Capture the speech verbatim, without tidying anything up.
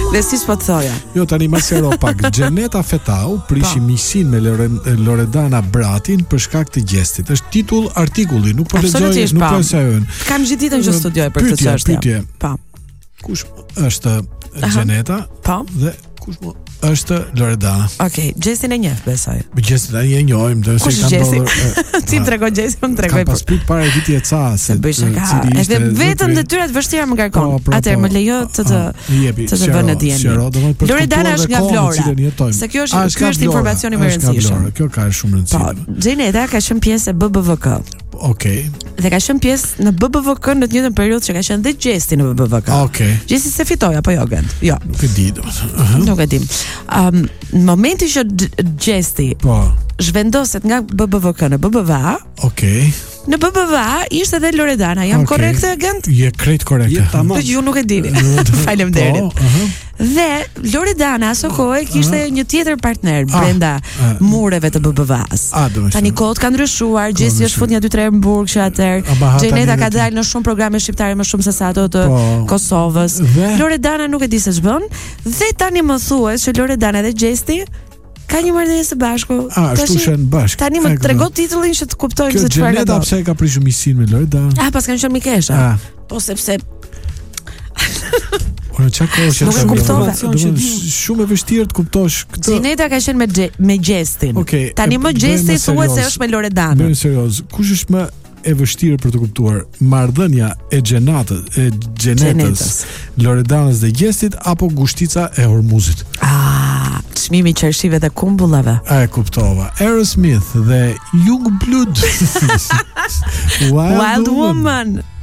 Dhe si s'po të thoja. Jo, tani më sero pak. Gjeneta Fetau prishi miqësinë me Lore- Loredana Bratin për shkak të gjestit. Është titull artikulli, nuk po lexoj, Absolutisht, nuk pa. po e sejojnë. Kam gjithë ditën që studioj për këtë Pyetje, çështje. pyetje. Po. Kush është Gjeneta Po. dhe kush mo është Loredana? Okej, Gjestin e njeh, besoj. Me gjestin tani e njohim, do se Kush kanë Gjesi? ndodhur. Ti më tregon Gjesin, unë tregoj. Kam pas pyet para viti e ca se Bëj shaka. cili ishte. Edhe vetëm zotri- detyrat vështira më kërkon. Po, po, Atëherë po. më lejo të të Ah, jepi, të të sqaro, vënë dijen. sqaro, domethënë për të Loredana kuptuar është dhe nga kohën në Vlora. cilën jetojmë. Se kjo është Ah, ky nga është Vlora, informacioni më i është nga rëndësishëm. Vlora, kjo ka shumë Po, rëndësi. Gjeneta ka qenë pjesë e B B V K. Okej. Dhe ka qenë pjesë në B B V K në të njëjtën periudhë që ka qenë dhe Gjesti në B B V K. Okej. Gjesti se fitoi apo jo Gend? Jo. Nuk e di domethënë. Nuk e dim. Um, në momentin që G- Gjesti Po. zhvendoset nga B B V K në B B V A, Okej. në B B V A ishte edhe Loredana. Jam Okej. korrekte Gend? Je krejt korrekte. Je tamam. Po ju nuk e dini. Faleminderit. Po, aha. Dhe Loredana aso kohë kishte një tjetër partner Ah, brenda ah. mureve të B B V A-s. A, do të Tani kohët kanë ndryshuar, Gjesi është futur një dy tre herë në Burg që atëherë. A, ba, ha, Gjeneta tani ka vetë. dalë në shumë programe shqiptare më shumë se sa ato të Po. Kosovës. Dhe? Loredana nuk e di se ç'bën dhe tani më thuhet se Loredana dhe Gjesti ka një marrëdhënie së bashku. A, ashtu Tashi- shen bashkë. Tani E, më kuptoj. trego titullin që të kuptojmë Kjo se çfarë ka Gjeneta ndodhur. pse ka prishur miqësinë me Loredana? Ah, pas kanë qenë mikesha. Ah. Po sepse Ora çka kohë që Nuk e të- kuptova. domethënë, Shumë e vështirë të kuptosh këtë. Gjeneta ka qenë me Gje- me Gjestin. Okej, Tani e, më bëjmë Gjesti serios. thuhet se është me Loredanën. Bëjmë serioz. Kush është më e vështirë për të kuptuar? Marrëdhënia e Gjenatës, e Gjenetës, Gjenetës. Loredanës dhe Gjestit apo gushtica e Hormuzit? Ah, çmimi i qershive dhe kumbullave. A e kuptova. Aerosmith dhe Youngblood. Wild, Wild Woman. Woman.